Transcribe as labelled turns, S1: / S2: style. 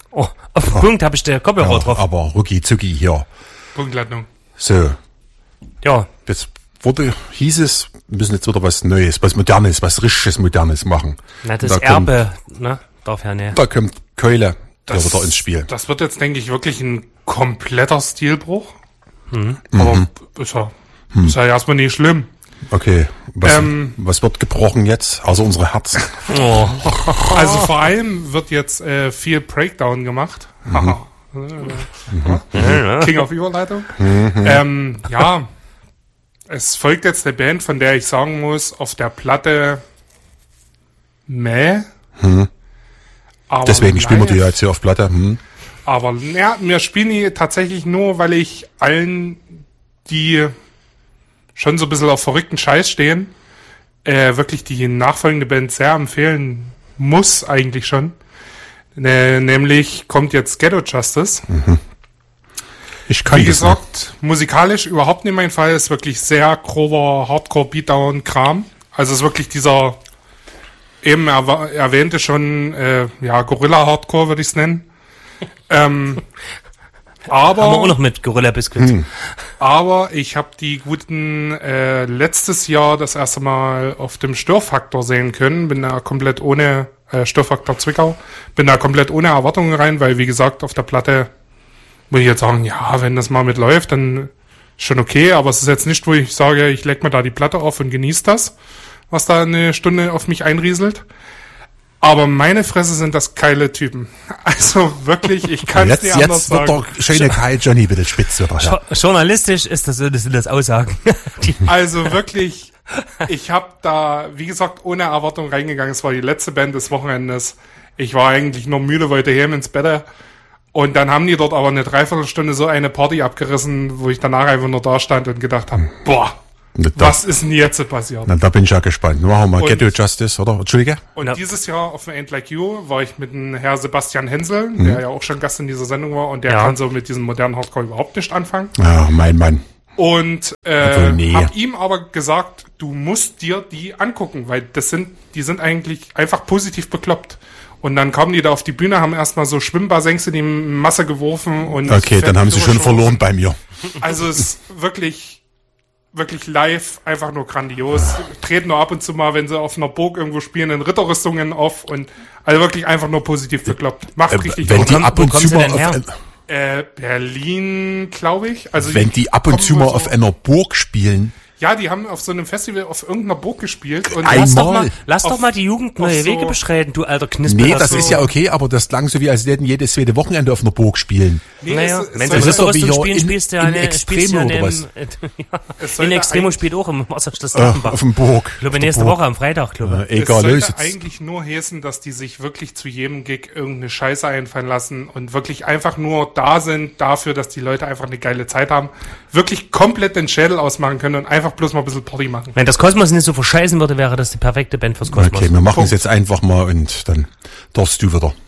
S1: Oh, auf den Punkt habe ich den Kopfhörer drauf.
S2: Aber rucki zucki hier.
S3: Punktlandung.
S2: So.
S1: Ja.
S2: Jetzt hieß es, wir müssen jetzt wieder was Neues, was Modernes, was richtiges Modernes machen.
S1: Na, das Erbe, ne? Darf ja nicht.
S2: Da kommt Keule wieder ins Spiel.
S3: Das wird jetzt, denke ich, wirklich ein kompletter Stilbruch. Aber ist ja erstmal nicht schlimm.
S2: Okay, was wird gebrochen jetzt, außer unsere Herzen?
S1: Oh.
S3: Also vor allem wird jetzt viel Breakdown gemacht. King of Überleitung. Ja, es folgt jetzt eine Band, von der ich sagen muss, auf der Platte aber
S2: deswegen spielen wir die ja jetzt hier auf Platte.
S3: Aber ja, wir spielen die tatsächlich nur, weil ich allen, die schon so ein bisschen auf verrückten Scheiß stehen, wirklich die nachfolgende Band sehr empfehlen muss, eigentlich schon. Nämlich kommt jetzt Ghetto Justice.
S2: Ich kann
S3: Wie gesagt, musikalisch überhaupt nicht mein Fall, ist wirklich sehr grober Hardcore-Beatdown-Kram. Also ist wirklich dieser eben erwähnte schon, Gorilla-Hardcore würde ich es nennen.
S1: Aber haben wir auch noch mit Gorilla Biscuit.
S3: Aber ich habe die guten letztes Jahr das erste Mal auf dem Störfaktor sehen können. Bin da komplett ohne Störfaktor Zwickau. Bin da komplett ohne Erwartungen rein, weil wie gesagt auf der Platte muss ich jetzt sagen, ja, wenn das mal mitläuft, dann schon okay. Aber es ist jetzt nicht, wo ich sage, ich leg mir da die Platte auf und genieße das, was da eine Stunde auf mich einrieselt. Aber meine Fresse sind das geile Typen. Also wirklich, ich kann es nicht anders sagen.
S2: Jetzt wird der schöne Kai Johnny bitte spitz wieder.
S1: Journalistisch ist das sind das Aussagen.
S3: Also wirklich, ich habe da, wie gesagt, ohne Erwartung reingegangen. Es war die letzte Band des Wochenendes. Ich war eigentlich nur müde, wollte heim ins Bett. Und dann haben die dort aber eine Dreiviertelstunde so eine Party abgerissen, wo ich danach einfach nur da stand und gedacht habe, boah, was ist denn jetzt passiert?
S2: Na, da bin ich ja gespannt. Nur haben wir Ghetto Justice, oder? Entschuldige?
S3: Und dieses Jahr auf dem Ain't Like You war ich mit dem Herr Sebastian Hensel, der ja auch schon Gast in dieser Sendung war, und der kann so mit diesem modernen Hardcore überhaupt nicht anfangen.
S2: Ja, mein Mann.
S3: Und hab ihm aber gesagt, du musst dir die angucken, weil die sind eigentlich einfach positiv bekloppt. Und dann kamen die da auf die Bühne, haben erstmal so Schwimmbassins in die Masse geworfen. Und
S2: okay, dann haben sie schon verloren bei mir.
S3: Also es ist wirklich live einfach nur grandios. Treten nur ab und zu mal, wenn sie auf einer Burg irgendwo spielen, in Ritterrüstungen auf. Und also wirklich einfach nur positiv bekloppt. Macht richtig
S2: wenn die ab und zu mal auf
S3: Berlin, glaube ich. Also
S2: wenn die ab und zu mal auf einer Burg spielen.
S3: Ja, die haben auf so einem Festival auf irgendeiner Burg gespielt. Und
S1: lass doch mal die Jugend neue Wege beschreiten, du alter Knisper.
S2: Nee, das ist ja okay, aber das klang so wie, als würden jedes zweite Wochenende auf einer Burg spielen.
S3: Nee,
S1: naja, wenn
S2: das ist doch wie hier
S1: spielst du
S2: in Extremo oder was?
S1: In Extremo spielt auch im Wasserschloss
S2: auf dem Burg.
S1: Ich glaube, nächste Woche am Freitag, glaube ich.
S3: Egal, es sollte eigentlich nur heißen, dass die sich wirklich zu jedem Gig irgendeine Scheiße einfallen lassen und wirklich einfach nur da sind dafür, dass die Leute einfach eine geile Zeit haben, wirklich komplett den Schädel ausmachen können und einfach bloß mal ein bisschen Party machen.
S1: Wenn das Kosmos nicht so verscheißen würde, wäre das die perfekte Band fürs Kosmos.
S2: Okay, wir machen es jetzt einfach mal und dann darfst du wieder.